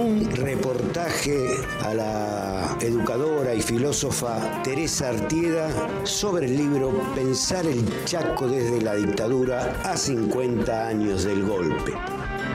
un reportaje a la educadora y filósofa Teresa Artieda sobre el libro Pensar el Chaco desde la dictadura a 50 años del golpe.